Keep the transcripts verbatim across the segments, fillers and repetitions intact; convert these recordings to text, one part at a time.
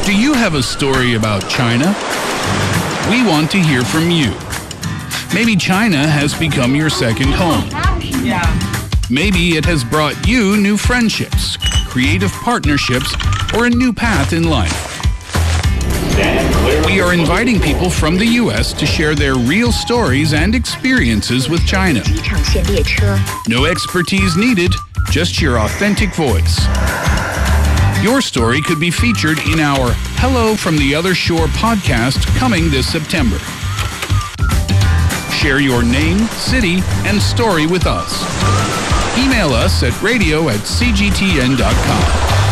Do you have a story about China? We want to hear from you. Maybe China has become your second home. Maybe it has brought you new friendships, creative partnerships, or a new path in life. We are inviting people from the U S to share their real stories and experiences with China. No expertise needed, just your authentic voice. Your story could be featured in our Hello from the Other Shore podcast coming this September. Share your name, city, and story with us. Email us at radio at c g t n dot com.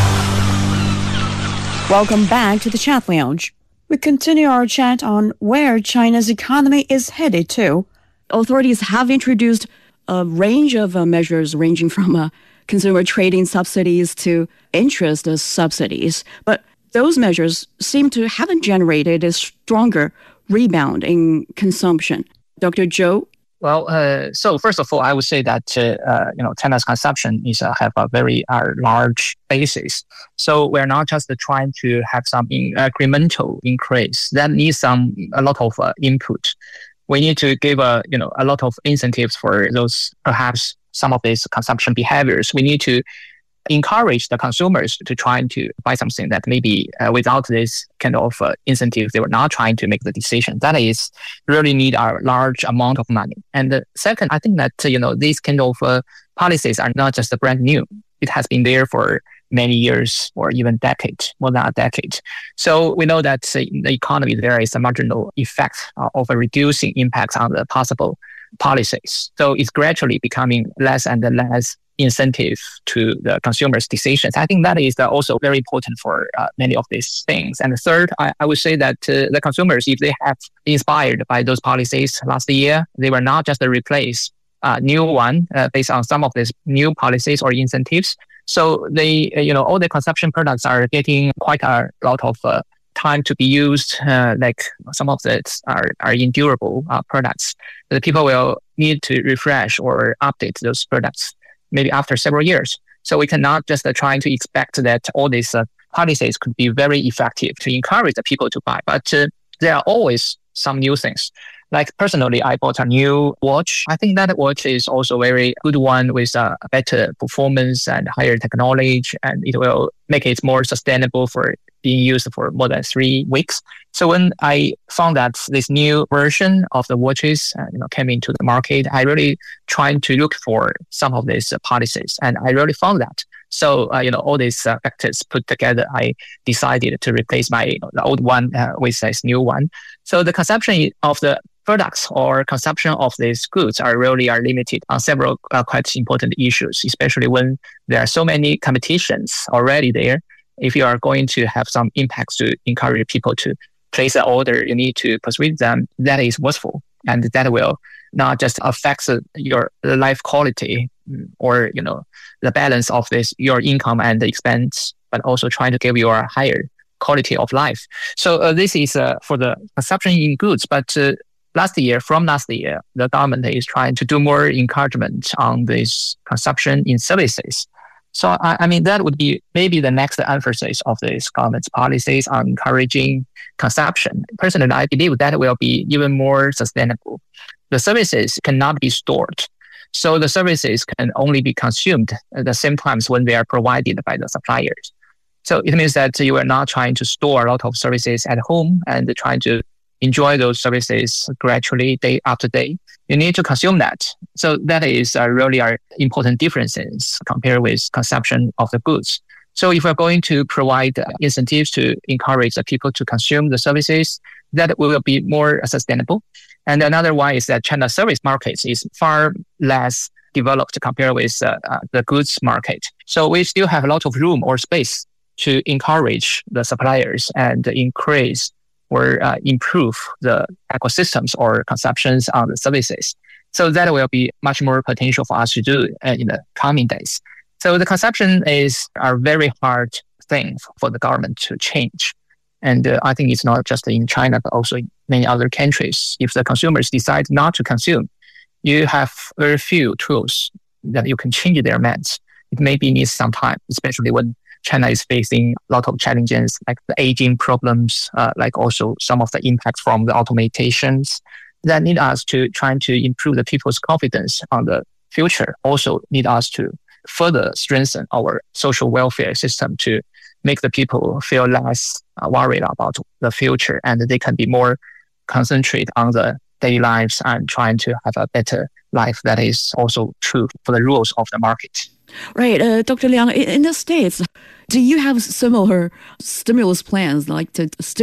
Welcome back to the Chat Lounge. We continue our chat on where China's economy is headed to. Authorities have introduced a range of uh, measures ranging from uh, consumer trading subsidies to interest subsidies. But those measures seem to haven't generated a stronger rebound in consumption. Doctor Zhou? Well, uh, so first of all, I would say that uh, uh, you know China's consumption is uh, have a very uh, large basis. So we're not just uh, trying to have some incremental increase. That needs some a lot of uh, input. We need to give a you know a lot of incentives for those perhaps some of these consumption behaviors. We need to encourage the consumers to try to buy something that maybe uh, without this kind of uh, incentive, they were not trying to make the decision. That is really need a large amount of money. And the second, I think that, uh, you know, these kind of uh, policies are not just brand new. It has been there for many years or even decade, more than a decade. So we know that uh, in the economy, there is a marginal effect uh, of a reducing impact on the possible policies. So it's gradually becoming less and less incentive to the consumers' decisions. I think that is uh, also very important for uh, many of these things. And the third, I, I would say that uh, the consumers, if they have inspired by those policies last year, they were not just replace a uh, new one uh, based on some of these new policies or incentives. So they, uh, you know, all the consumption products are getting quite a lot of uh, time to be used. Uh, like some of it are are endurable uh, products. The people will need to refresh or update those products maybe after several years. So we cannot just uh, try to expect that all these uh, policies could be very effective to encourage the people to buy. But uh, there are always some new things. Like personally, I bought a new watch. I think that watch is also a very good one with uh, better performance and higher technology, and it will make it more sustainable for being used for more than three weeks. So when I found that this new version of the watches uh, you know, came into the market, I really tried to look for some of these uh, policies, and I really found that. So, uh, you know, all these uh, factors put together, I decided to replace my you know, the old one uh, with this new one. So the consumption of the products or consumption of these goods are really are limited on several uh, quite important issues, especially when there are so many competitions already there. If you are going to have some impacts to encourage people to place an order, you need to persuade them that is worthwhile, and that will not just affect your life quality or you know the balance of this your income and the expense, but also trying to give you a higher quality of life. So uh, this is uh, for the consumption in goods, but uh, last year, from last year, the government is trying to do more encouragement on this consumption in services. So, I, I mean, that would be maybe the next emphasis of this government's policies on encouraging consumption. Personally, I believe that will be even more sustainable. The services cannot be stored. So the services can only be consumed at the same times when they are provided by the suppliers. So it means that you are not trying to store a lot of services at home and trying to enjoy those services gradually day after day. You need to consume that. So that is uh, really our important differences compared with consumption of the goods. So if we're going to provide uh, incentives to encourage the people to consume the services, that will be more sustainable. And another one is that China's service market is far less developed compared with uh, uh, the goods market. So we still have a lot of room or space to encourage the suppliers and increase or uh, improve the ecosystems or consumptions on the services. So that will be much more potential for us to do uh, in the coming days. So the consumption is a very hard thing for the government to change. And uh, I think it's not just in China, but also in many other countries. If the consumers decide not to consume, you have very few tools that you can change their minds. It maybe needs some time, especially when China is facing a lot of challenges like the aging problems, uh, like also some of the impact from the automations that need us to try to improve the people's confidence on the future. Also need us to further strengthen our social welfare system to make the people feel less uh, worried about the future, and they can be more concentrate on the daily lives and trying to have a better life that is also true for the rules of the market. Right. Uh, Doctor Liang, in the States, do you have similar stimulus plans like to